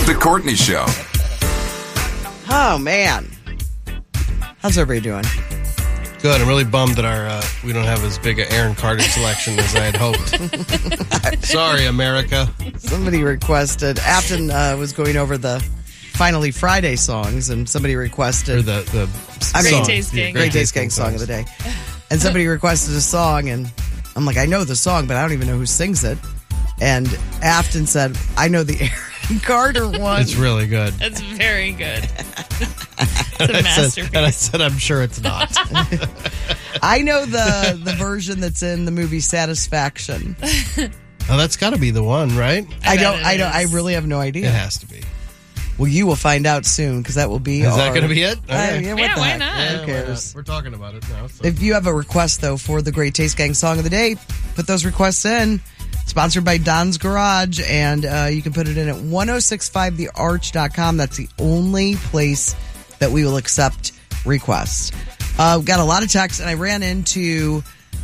The Courtney Show. Oh, man. How's everybody doing? Good. I'm really bummed that we don't have as big an Aaron Carter selection as I had hoped. Sorry, America. Somebody requested, Afton was going over the Finally Friday songs, and somebody requested... Or the Great Taste Gang. Great Taste Gang song of the day. And somebody requested a song, and I'm like, I know the song, but I don't even know who sings it. And Afton said, I know the Aaron Carter one. It's really good. That's very good. It's a masterpiece. And I said, I'm sure it's not. I know the version that's in the movie Satisfaction. Oh, that's got to be the one, right? I really have no idea. It has to be. Well, you will find out soon, because that will be Is that going to be it? Okay. Yeah, what the why heck? not? Who cares? We're talking about it now. So. If you have a request, though, for the Great Taste Gang song of the day, put those requests in. Sponsored by Don's Garage, and you can put it in at 1065thearch.com. That's the only place that we will accept requests. We've got a lot of texts, and I ran into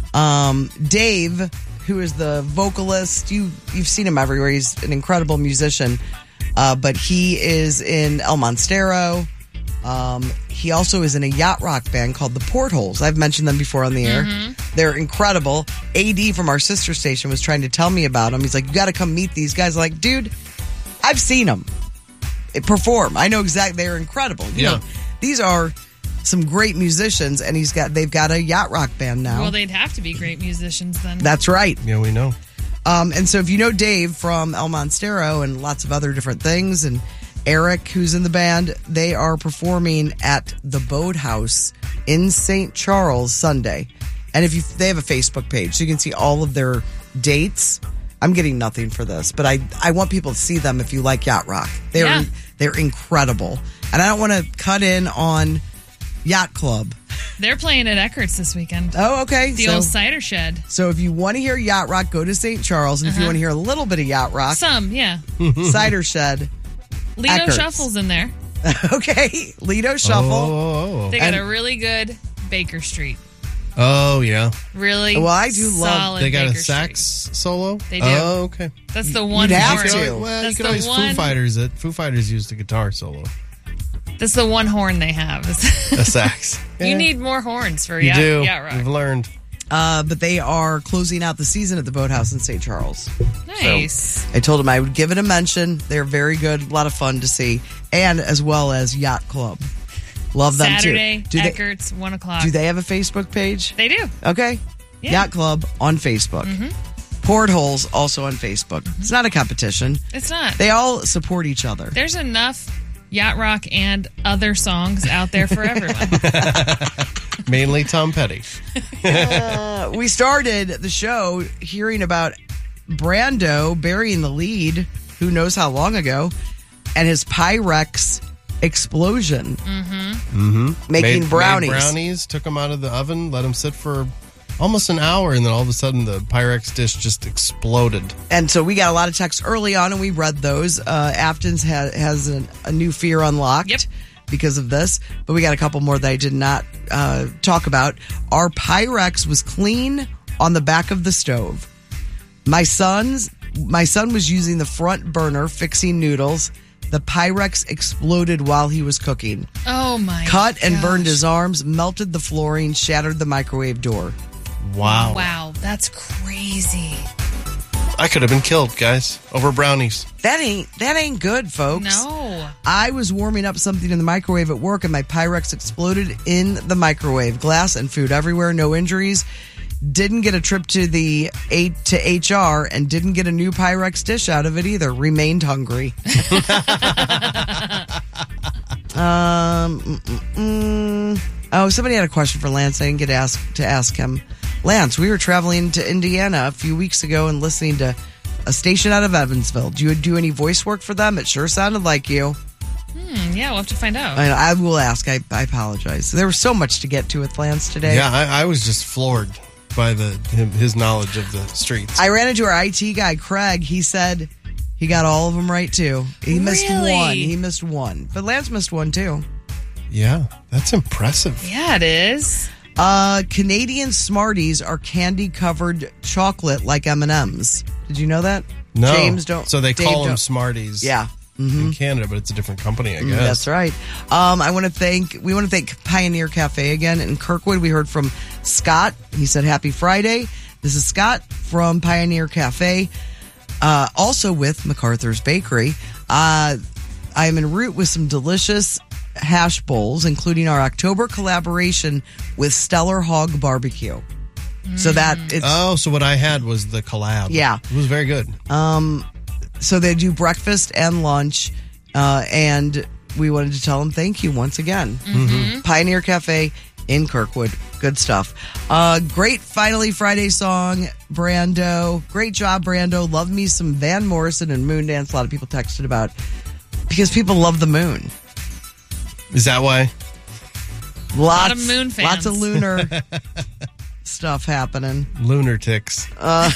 Dave, who is the vocalist. You've seen him everywhere. He's an incredible musician, but he is in El Monstero. He also is in a yacht rock band called the Portholes. I've mentioned them before on the air. They're incredible. AD from our sister station was trying to tell me about them. He's like, you got to come meet these guys. I'm like, dude, I've seen them perform. I know exactly. They're incredible. You know, these are some great musicians, and they've got a yacht rock band now. Well, they'd have to be great musicians then. That's right. Yeah, we know. And so if you know Dave from El Monstero and lots of other different things, and Eric, who's in the band, they are performing at the Boathouse in St. Charles Sunday. And they have a Facebook page, so you can see all of their dates. I'm getting nothing for this, but I want people to see them if you like yacht rock. They're incredible. And I don't want to cut in on Yacht Club. They're playing at Eckert's this weekend. Oh, okay. The old cider shed. So if you want to hear yacht rock, go to St. Charles. And if you want to hear a little bit of yacht rock, yeah. Cider Shed. Lido Eckert's. Shuffle's in there. Okay. Lido Shuffle. Oh. They got a really good Baker Street. Oh, yeah. Really Well, I do love... solid They got Baker a sax Street. solo? They do. Oh, okay. That's the one You'd have horn. to. Well, That's you could always the one. Foo Fighters it. Foo Fighters used a guitar solo. That's the one horn they have. A sax. You need more horns for You do. yacht rock. We've learned. But they are closing out the season at the Boathouse in St. Charles. Nice. So I told them I would give it a mention. They're very good, a lot of fun to see, and as well as Yacht Club. Love them Saturday, too. Eckert's, 1 o'clock. Do they have a Facebook page? They do. Okay. Yeah. Yacht Club on Facebook. Portholes also on Facebook. It's not a competition. It's not. They all support each other. There's enough yacht rock and other songs out there for everyone. Mainly Tom Petty. We started the show hearing about Brando burying the lead, who knows how long ago, and his Pyrex explosion. Making brownies. Made brownies, took them out of the oven, let them sit for almost an hour, and then all of a sudden the Pyrex dish just exploded. And so we got a lot of texts early on, and we read those. Afton's has a new fear unlocked because of this, but we got a couple more that I did not talk about. Our Pyrex was clean on the back of the stove. My son was using the front burner fixing noodles. The Pyrex exploded while he was cooking. Oh my Cut and gosh. burned his arms, melted the flooring, shattered the microwave door. Wow. Wow, that's crazy. I could have been killed, guys, over brownies. That ain't good, folks. No. I was warming up something in the microwave at work, and my Pyrex exploded in the microwave. Glass and food everywhere, no injuries. Didn't get a trip to HR, and didn't get a new Pyrex dish out of it either. Remained hungry. Oh, somebody had a question for Lance. I didn't get to ask him. Lance, we were traveling to Indiana a few weeks ago and listening to a station out of Evansville. Do you do any voice work for them? It sure sounded like you. Yeah, we'll have to find out. I will ask. I apologize. There was so much to get to with Lance today. Yeah, I was just floored by his knowledge of the streets. I ran into our IT guy, Craig. He said he got all of them right, too. He missed Really? one. He missed one. But Lance missed one, too. Yeah, that's impressive. Yeah, it is. Canadian Smarties are candy-covered chocolate like M&M's. Did you know that? No. James, don't. So they Dave, call them don't. Smarties. Yeah. in Canada, but it's a different company, I guess. That's right. We want to thank Pioneer Cafe again in Kirkwood. We heard from Scott. He said, happy Friday. This is Scott from Pioneer Cafe. Also with MacArthur's Bakery. I am en route with some delicious hash bowls, including our October collaboration with Stellar Hog Barbecue. So that it's... so what I had was the collab. Yeah. It was very good. So they do breakfast and lunch, and we wanted to tell them thank you once again. Pioneer Cafe in Kirkwood. Good stuff. Great Finally Friday song, Brando. Great job, Brando. Love me some Van Morrison and Moondance. A lot of people texted about because people love the moon. Is that why? Lot of moon fans. Lots of lunar stuff happening. Lunar ticks.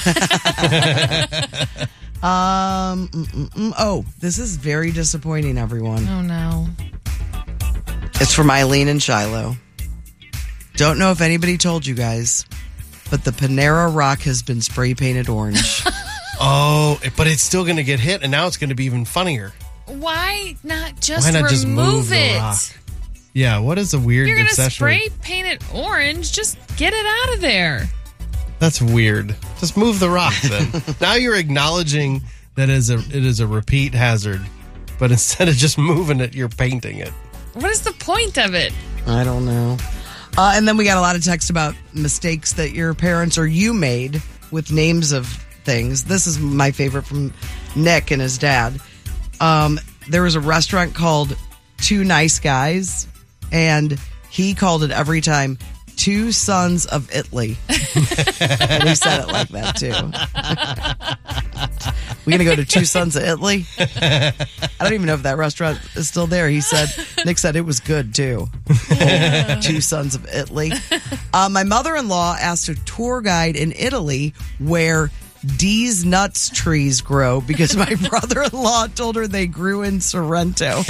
This is very disappointing, everyone. Oh, no. It's from Eileen and Shiloh. Don't know if anybody told you guys, but the Panera Rock has been spray painted orange. But it's still going to get hit, and now it's going to be even funnier. Why not just move it? The rock? Yeah, what is a weird You're going to obsession? spray paint it orange. Just get it out of there. That's weird. Just move the rock then. Now you're acknowledging that it is a repeat hazard, but instead of just moving it, you're painting it. What is the point of it? I don't know. And then we got a lot of text about mistakes that your parents or you made with names of things. This is my favorite from Nick and his dad. There was a restaurant called Two Nice Guys, and he called it every time Two Sons of Italy. And he said it like that, too. We're going to go to Two Sons of Italy? I don't even know if that restaurant is still there. Nick said it was good, too. Two Sons of Italy. My mother-in-law asked a tour guide in Italy where D's nuts trees grow because my brother-in-law told her they grew in Sorrento.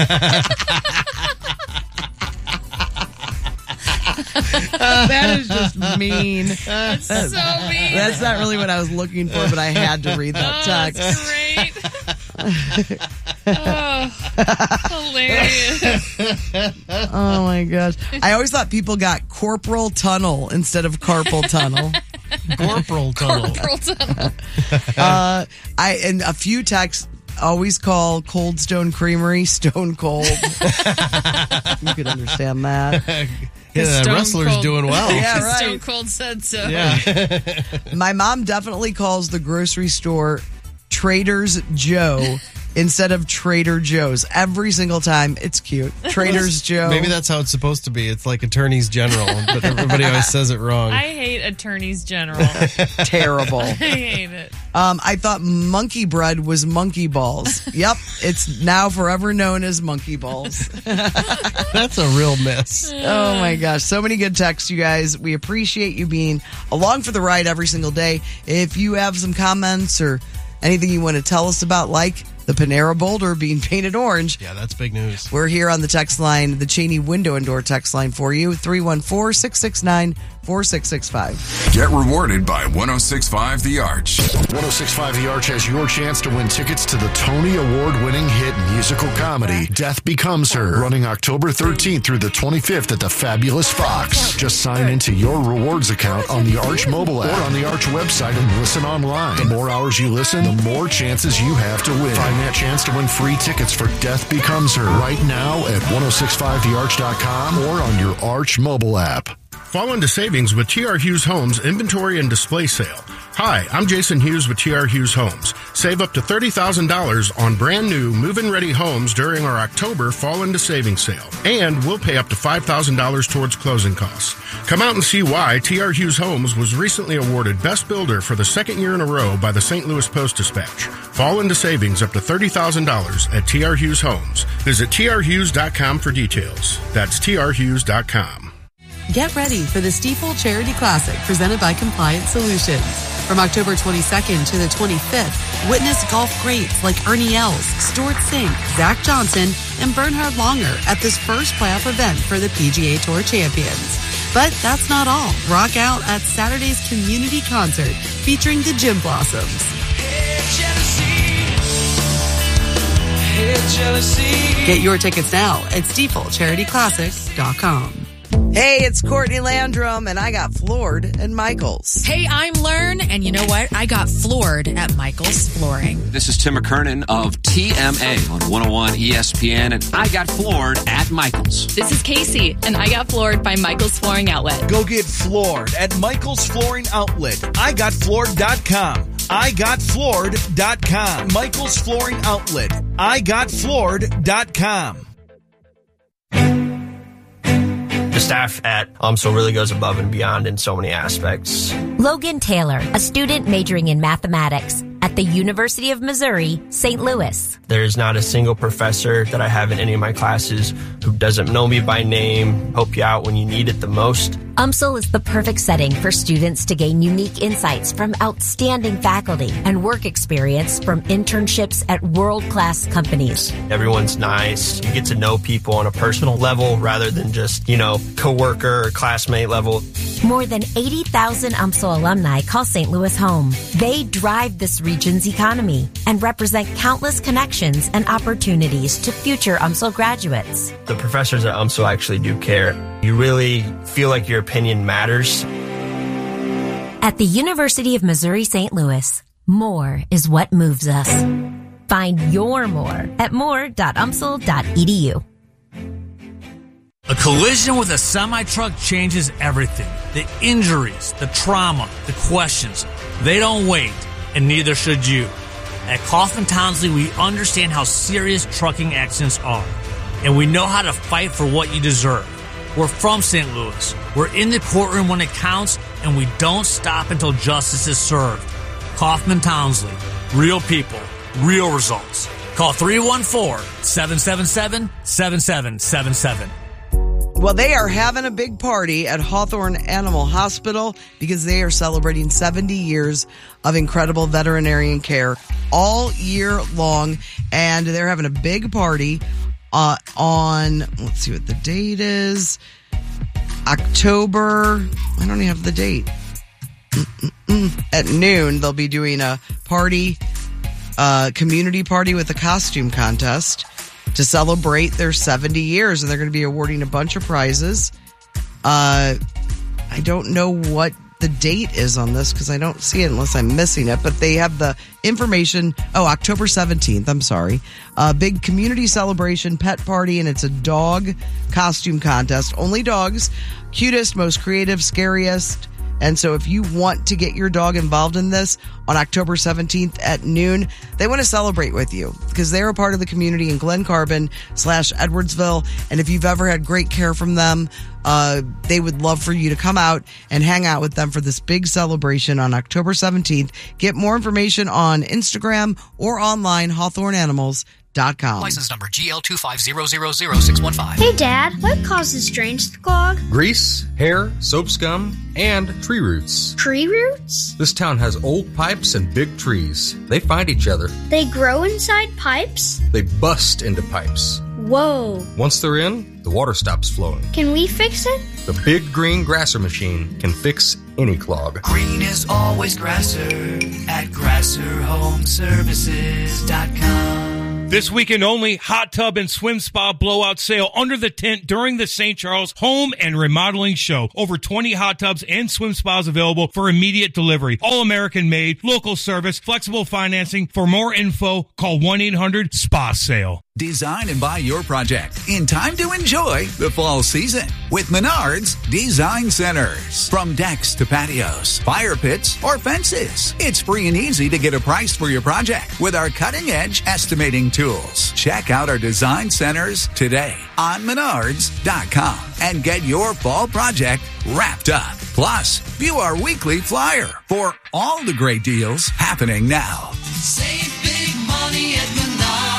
That is just mean. That's so mean. That's not really what I was looking for, but I had to read that text. That's great. Hilarious. Oh my gosh. I always thought people got corporal tunnel instead of carpal tunnel. Corporal tunnel. And a few texts always call Cold Stone Creamery Stone Cold. You could understand that. Yeah, that wrestler's Cold. doing well. Yeah, right. Stone Cold said so. Yeah. My mom definitely calls the grocery store Trader's Joe instead of Trader Joe's every single time. It's cute. Trader's Joe. Maybe that's how it's supposed to be. It's like attorneys general, but everybody always says it wrong. I hate attorneys general. Terrible. I hate it. I thought monkey bread was monkey balls. Yep, it's now forever known as monkey balls. That's a real mess. Oh my gosh, so many good texts, you guys. We appreciate you being along for the ride every single day. If you have some comments or anything you want to tell us about, like the Panera Boulder being painted orange. Yeah, that's big news. We're here on the text line, the Cheney Window and Door text line for you, 314-669-4665. Get rewarded by 106.5 The Arch. 106.5 The Arch has your chance to win tickets to the Tony Award-winning hit musical comedy, Death Becomes Her, running October 13th through the 25th at the Fabulous Fox. Just sign into your rewards account on the Arch mobile app or on the Arch website and listen online. The more hours you listen, the more chances you have to win. Find that chance to win free tickets for Death Becomes Her right now at 1065thearch.com or on your Arch mobile app. Fall into savings with TR Hughes Homes Inventory and Display Sale. Hi, I'm Jason Hughes with TR Hughes Homes. Save up to $30,000 on brand new move-in ready homes during our October Fall into Savings sale. And we'll pay up to $5,000 towards closing costs. Come out and see why TR Hughes Homes was recently awarded Best Builder for the second year in a row by the St. Louis Post-Dispatch. Fall into savings up to $30,000 at TR Hughes Homes. Visit trhughes.com for details. That's trhughes.com. Get ready for the Stiefel Charity Classic presented by Compliance Solutions. From October 22nd to the 25th, witness golf greats like Ernie Els, Stuart Sink, Zach Johnson, and Bernhard Langer at this first playoff event for the PGA Tour champions. But that's not all. Rock out at Saturday's community concert featuring the Gym Blossoms. Hey, Genesee. Hey, Get your tickets now at StiefelCharityClassic.com. Hey, it's Courtney Landrum, and I got floored at Michael's. Hey, I'm Learn, and you know what? I got floored at Michael's Flooring. This is Tim McKernan of TMA on 101 ESPN, and I got floored at Michael's. This is Casey, and I got floored by Michael's Flooring Outlet. Go get floored at Michael's Flooring Outlet. IGotFloored.com. IGotFloored.com. Michael's Flooring Outlet. IGotFloored.com. The staff at UMSL really goes above and beyond in so many aspects. Logan Taylor, a student majoring in mathematics at the University of Missouri, St. Louis. There's not a single professor that I have in any of my classes who doesn't know me by name, help you out when you need it the most. UMSL is the perfect setting for students to gain unique insights from outstanding faculty and work experience from internships at world-class companies. Everyone's nice. You get to know people on a personal level rather than just, coworker or classmate level. More than 80,000 UMSL alumni call St. Louis home. They drive this region's economy and represent countless connections and opportunities to future UMSL graduates. The professors at UMSL actually do care. You really feel like your opinion matters. At the University of Missouri St. Louis, more is what moves us. Find your more at more.umsl.edu. A collision with a semi-truck changes everything. The injuries, the trauma, the questions. They don't wait, and neither should you. At Kaufman Townsley, we understand how serious trucking accidents are, and we know how to fight for what you deserve. We're from St. Louis. We're in the courtroom when it counts, and we don't stop until justice is served. Kaufman Townsley. Real people. Real results. Call 314-777-7777. Well, they are having a big party at Hawthorne Animal Hospital because they are celebrating 70 years of incredible veterinarian care all year long. And they're having a big party on, let's see what the date is, October, I don't even have the date. At noon, they'll be doing a party, community party with a costume contest to celebrate their 70 years, and they're going to be awarding a bunch of prizes. I don't know what the date is on this because I don't see it unless I'm missing it, but they have the information. Oh, October 17th. I'm sorry. A big community celebration pet party, and it's a dog costume contest. Only dogs, cutest, most creative, scariest. And so if you want to get your dog involved in this on October 17th at noon, they want to celebrate with you because they're a part of the community in Glen Carbon / Edwardsville. And if you've ever had great care from them, they would love for you to come out and hang out with them for this big celebration on October 17th. Get more information on Instagram or online, HawthorneAnimals.com. License number GL250000615. Hey, Dad, what causes drains to clog? Grease, hair, soap scum, and tree roots. Tree roots? This town has old pipes and big trees. They find each other. They grow inside pipes? They bust into pipes. Whoa. Once they're in, the water stops flowing. Can we fix it? The Big Green Grasser machine can fix any clog. Green is always Grasser at GrasserHomeServices.com. This weekend only, hot tub and swim spa blowout sale under the tent during the St. Charles Home and Remodeling Show. Over 20 hot tubs and swim spas available for immediate delivery. All American made, local service, flexible financing. For more info, call 1-800-SPA-SALE. Design and buy your project in time to enjoy the fall season with Menards Design Centers. From decks to patios, fire pits, or fences, it's free and easy to get a price for your project with our cutting-edge estimating tools. Check out our design centers today on Menards.com and get your fall project wrapped up. Plus, view our weekly flyer for all the great deals happening now. Save big money at Menards.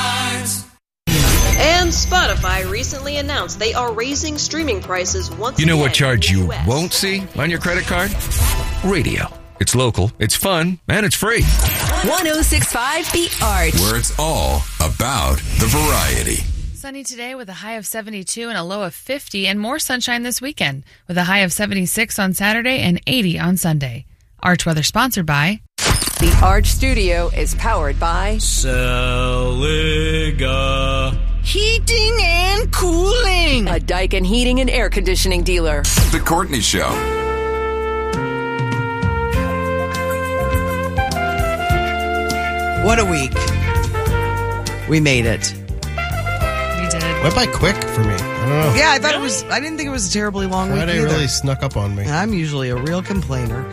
And Spotify recently announced they are raising streaming prices once again. You know what charge you won't see on your credit card? Radio. It's local, it's fun, and it's free. 106.5 The Arch. Where it's all about the variety. Sunny today with a high of 72 and a low of 50, and more sunshine this weekend with a high of 76 on Saturday and 80 on Sunday. Arch Weather sponsored by... The Arch Studio is powered by... Celica. heating and cooling. A Daikin heating and air conditioning dealer. The Courtney Show. What a week. We made it. We did. Went by quick for me. I don't know. Yeah, I didn't think it was a terribly long week Friday either. really snuck up on me. I'm usually a real complainer.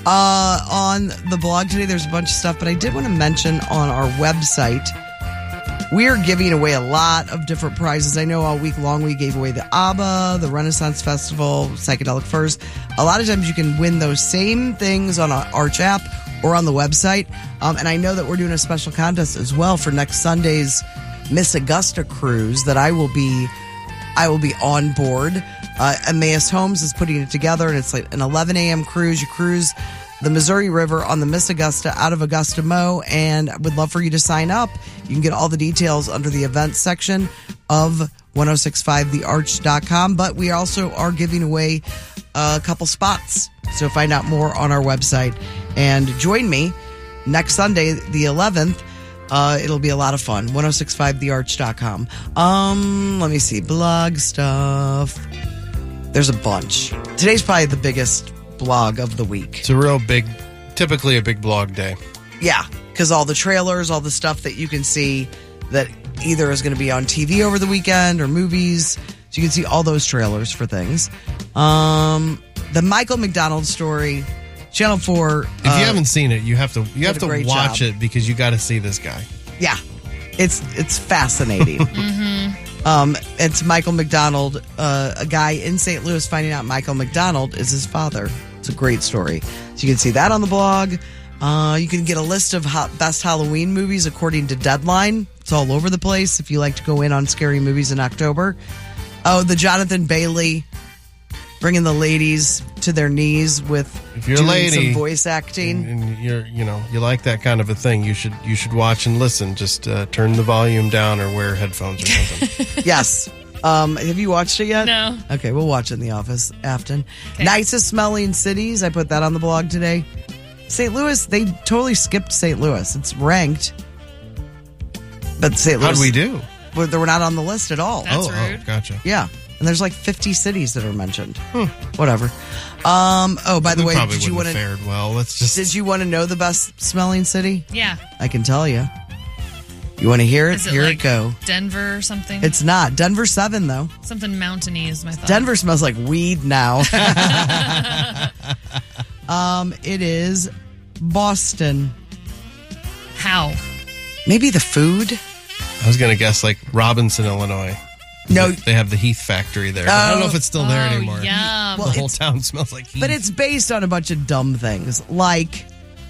On the blog today, there's a bunch of stuff, but I did want to mention on our website, we are giving away a lot of different prizes. I know all week long we gave away the ABBA, the Renaissance Festival, Psychedelic Furs. A lot of times you can win those same things on our Arch app or on the website. And I know that we're doing a special contest as well for next Sunday's Miss Augusta cruise that I will be on board. Emmaus Homes is putting it together, and it's like an 11 a.m. cruise. You cruise the Missouri River on the Miss Augusta out of Augusta Mo, and I would love for you to sign up. You can get all the details under the events section of 1065thearch.com, but we also are giving away a couple spots. So find out more on our website and join me next Sunday, the 11th. It'll be a lot of fun. 1065thearch.com. Let me see. Blog stuff. There's a bunch. Today's probably the biggest blog of the week. It's typically a big blog day. Yeah, because all the trailers, all the stuff that you can see that either is going to be on TV over the weekend or movies. So you can see all those trailers for things. The Michael McDonald story, Channel 4. If you haven't seen it, you have to watch job. it because you got to see this guy. Yeah, it's fascinating. It's Michael McDonald, a guy in St. Louis finding out Michael McDonald is his father. It's a great story. So you can see that on the blog. You can get a list of best Halloween movies according to Deadline. It's all over the place if you like to go in on scary movies in October. Oh, the Jonathan Bailey bringing the ladies to their knees with if you're doing a lady, some voice acting. And you like that kind of a thing, you should watch and listen. Just turn the volume down or wear headphones or something. Yes. Have you watched it yet? No. Okay, we'll watch it in the office, Afton. Okay. Nicest smelling cities. I put that on the blog today. St. Louis, they totally skipped St. Louis. It's ranked. But St. Louis. How'd we do? We're not on the list at all. That's rude. Oh, gotcha. Yeah. And there's like 50 cities that are mentioned. Whatever. By the way, did you want to fared well? Did you want to know the best smelling city? Yeah. I can tell you. You want to hear it? Is it Here like it go. Denver or something? It's not. Denver 7 though. Something mountainy is my thought. Denver smells like weed now. It is Boston. How? Maybe the food? I was going to guess like Robinson, Illinois. No. They have the Heath factory there. I don't know if it's still there anymore. Yum. The whole town smells like Heath. But it's based on a bunch of dumb things like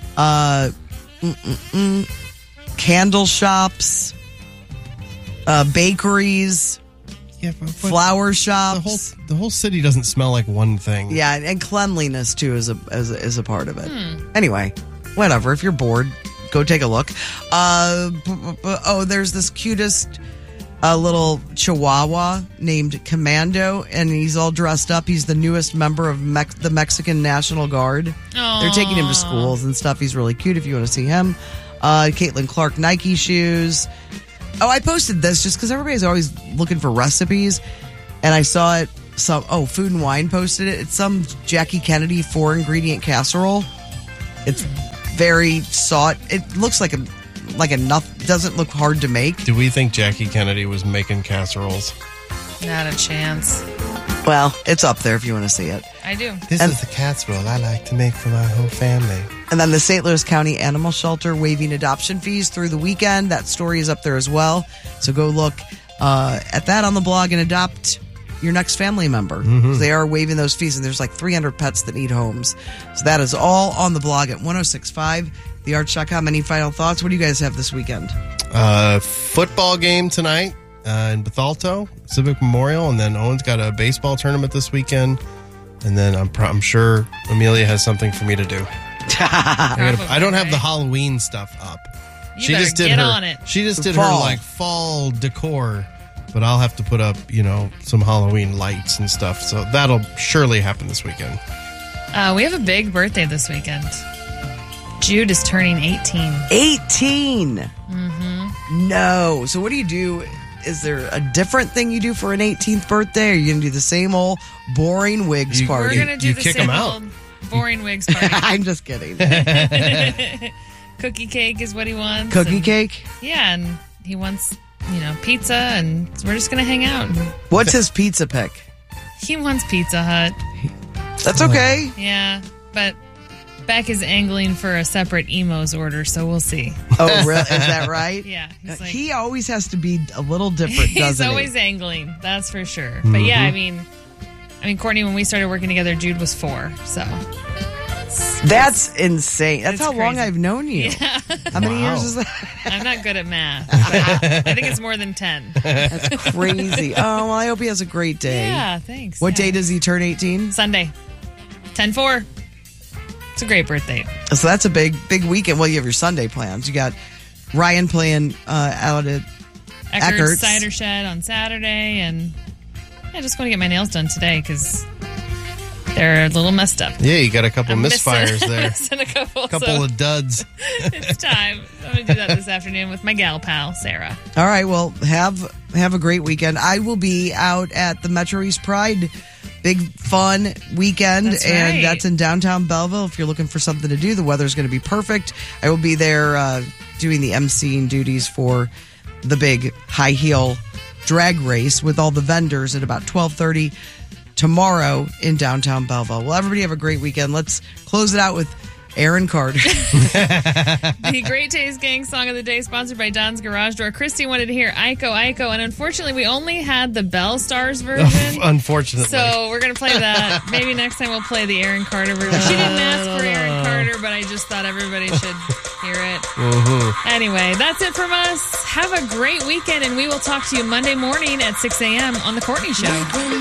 candle shops, bakeries, flower shops. The whole city doesn't smell like one thing. Yeah, and cleanliness too is a part of it. Anyway, whatever. If you're bored, go take a look. There's this cutest little Chihuahua named Commando, and he's all dressed up. He's the newest member of the Mexican National Guard. Aww. They're taking him to schools and stuff. He's really cute if you want to see him. Caitlin Clark Nike shoes. Oh, I posted this just because everybody's always looking for recipes, and I saw it. Food and Wine posted it. It's some Jackie Kennedy 4-ingredient casserole. It's very sought. It looks like enough. Doesn't look hard to make. Do we think Jackie Kennedy was making casseroles? Not a chance. Well, it's up there if you want to see it. I do. This is the casserole I like to make for my whole family. And then the St. Louis County Animal Shelter waiving adoption fees through the weekend. That story is up there as well. So go look at that on the blog and adopt your next family member. Mm-hmm. They are waiving those fees, and there's like 300 pets that need homes. So that is all on the blog at 1065thearch.com. Any final thoughts? What do you guys have this weekend? Football game tonight in Bethalto, Civic Memorial, and then Owen's got a baseball tournament this weekend. And then I'm sure Amelia has something for me to do. I don't have the Halloween stuff up. She just did on it. She just did her fall decor, but I'll have to put up, some Halloween lights and stuff. So that'll surely happen this weekend. We have a big birthday this weekend. Jude is turning 18. 18? Mm-hmm. No. So what do you do is there a different thing you do for an 18th birthday? Or are you going to do the same old boring wigs party? We're going to do the same old boring wigs party. I'm just kidding. Cookie cake is what he wants. Cookie cake? Yeah, and he wants, pizza, and we're just going to hang out. What's his pizza pick? He wants Pizza Hut. That's okay. Yeah, but Beck is angling for a separate Emos order, so we'll see. Oh, really? Is that right? Yeah. He always has to be a little different, doesn't he? He's always angling, that's for sure. But yeah, I mean, Courtney, when we started working together, Jude was 4, so... That's insane. That's how crazy. long I've known you. Yeah. How many years is that? I'm not good at math, but I think it's more than 10. That's crazy. Oh, well, I hope he has a great day. Yeah, thanks. What day does he turn 18? Sunday. 10-4. It's a great birthday. So that's a big weekend. Well, you have your Sunday plans. You got Ryan playing out at Eckert's Cider Shed on Saturday, and I just want to get my nails done today because they're a little messed up. Yeah, you got a couple misfires there. Missing a couple of duds. It's time. I'm going to do that this afternoon with my gal pal, Sarah. All right, well, have a great weekend. I will be out at the Metro East Pride big fun weekend, and that's in downtown Belleville. If you're looking for something to do, the weather's going to be perfect. I will be there doing the emceeing duties for the big high heel drag race with all the vendors at about 12:30 tomorrow in downtown Belleville. Well, everybody have a great weekend. Let's close it out with Aaron Carter. The Great Taste Gang Song of the Day, sponsored by Don's Garage Door. Christy wanted to hear Aiko, Aiko, and unfortunately, we only had the Bell Stars version. Unfortunately. So we're going to play that. Maybe next time we'll play the Aaron Carter version. She didn't ask for Aaron Carter, but I just thought everybody should hear it. Mm-hmm. Anyway, that's it from us. Have a great weekend, and we will talk to you Monday morning at 6 a.m. on The Courtney Show.